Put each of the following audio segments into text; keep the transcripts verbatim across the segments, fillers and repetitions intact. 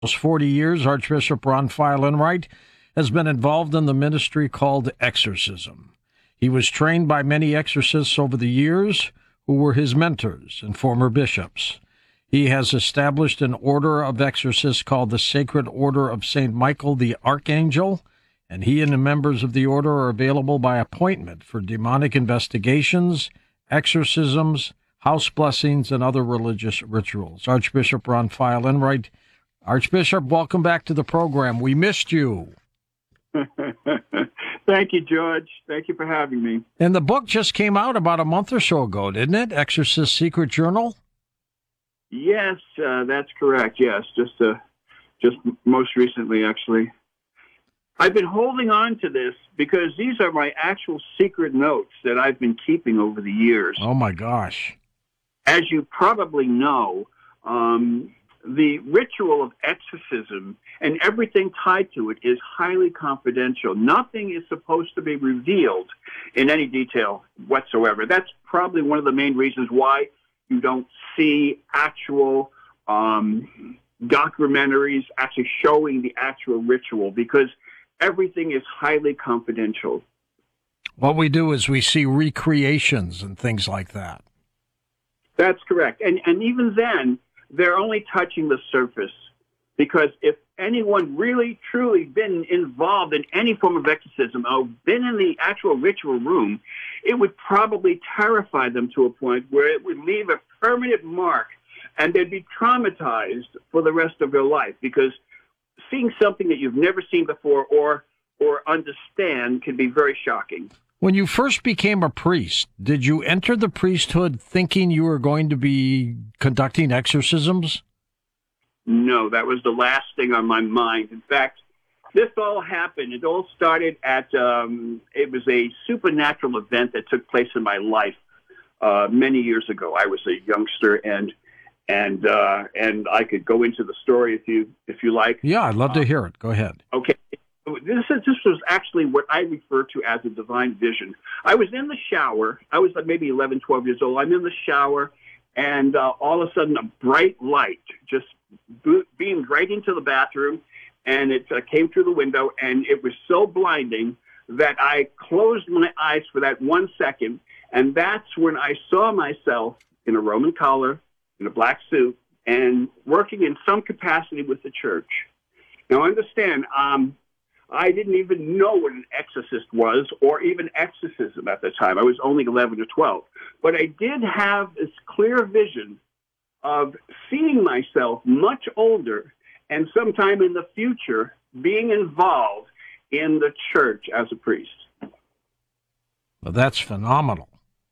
Almost forty years, Archbishop Ron Feilenright has been involved in the ministry called exorcism. He was trained by many exorcists over the years who were his mentors and former bishops. He has established an order of exorcists called the Sacred Order of Saint Michael the Archangel, and he and the members of the order are available by appointment for demonic investigations, exorcisms, house blessings, and other religious rituals. Archbishop Ron Feilenright. Archbishop, welcome back to the program. We missed you. Thank you, George. Thank you for having me. And the book just came out about a month or so ago, didn't it? Exorcist Secret Journal? Yes, uh, that's correct. Yes, just uh, just most recently, actually. I've been holding on to this because these are my actual secret notes that I've been keeping over the years. Oh, my gosh. As you probably know, um, the ritual of exorcism and everything tied to it is highly confidential. Nothing is supposed to be revealed in any detail whatsoever. That's probably one of the main reasons why you don't see actual um, documentaries actually showing the actual ritual, because everything is highly confidential. What we do is we see recreations and things like that. That's correct. And and even then, they're only touching the surface, because if anyone really, truly been involved in any form of exorcism or been in the actual ritual room, it would probably terrify them to a point where it would leave a permanent mark and they'd be traumatized for the rest of their life, because seeing something that you've never seen before or or understand can be very shocking. When you first became a priest, did you enter the priesthood thinking you were going to be conducting exorcisms? No, that was the last thing on my mind. In fact, this all happened. It all started at, um, it was a supernatural event that took place in my life uh, many years ago. I was a youngster, and and uh, and I could go into the story if you if you like. Yeah, I'd love to hear it. Go ahead. Okay. This is this was actually what I refer to as a divine vision. I was in the shower. I was like maybe eleven, twelve years old. I'm in the shower, and uh, all of a sudden a bright light just bo- beamed right into the bathroom, and it uh, came through the window, and it was so blinding that I closed my eyes for that one second, and that's when I saw myself in a Roman collar, in a black suit, and working in some capacity with the church. Now, understand, um, I didn't even know what an exorcist was or even exorcism at the time. I was only eleven or twelve. But I did have this clear vision of seeing myself much older and sometime in the future being involved in the church as a priest. Well, that's phenomenal.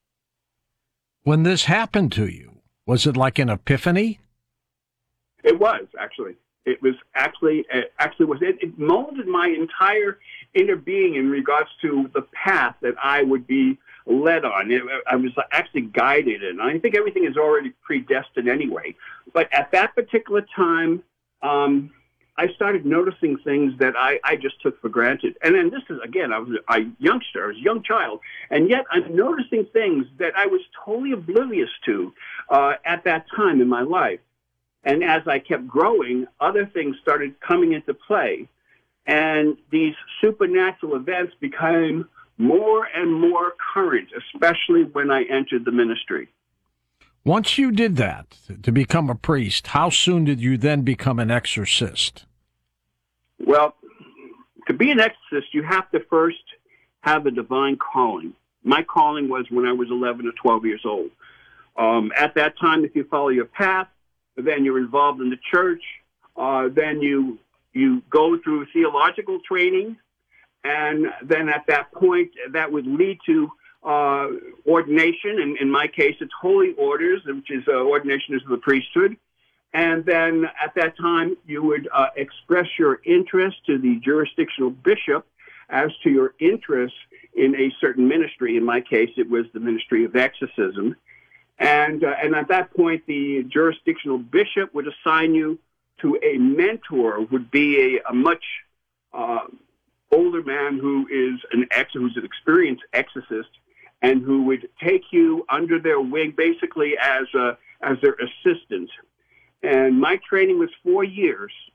When this happened to you, was it like an epiphany? It was, actually. It was actually, it actually was, it, it molded my entire inner being in regards to the path that I would be led on. It, I was actually guided, and I think everything is already predestined anyway. But at that particular time, um, I started noticing things that I, I just took for granted. And then this is, again, I was a youngster, I was a young child, and yet I'm noticing things that I was totally oblivious to uh, at that time in my life. And as I kept growing, other things started coming into play. And these supernatural events became more and more current, especially when I entered the ministry. Once you did that, to become a priest, how soon did you then become an exorcist? Well, to be an exorcist, you have to first have a divine calling. My calling was when I was eleven or twelve years old. Um, at that time, if you follow your path, then you're involved in the church, uh, then you you go through theological training, and then at that point, that would lead to uh, ordination. And in my case, it's holy orders, which is uh, ordination into the priesthood. And then at that time, you would uh, express your interest to the jurisdictional bishop as to your interest in a certain ministry. In my case, it was the ministry of exorcism. And uh, and at that point, the jurisdictional bishop would assign you to a mentor, would be a, a much uh, older man who is an ex, who's an experienced exorcist, and who would take you under their wing, basically as a, as their assistant. And my training was four years,